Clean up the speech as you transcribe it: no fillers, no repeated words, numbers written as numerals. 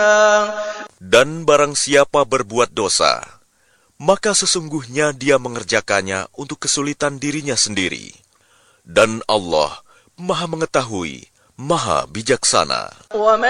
Dan barang siapa berbuat dosa, maka sesungguhnya dia mengerjakannya untuk kesulitan dirinya sendiri. Dan Allah Maha Mengetahui, Maha Bijaksana.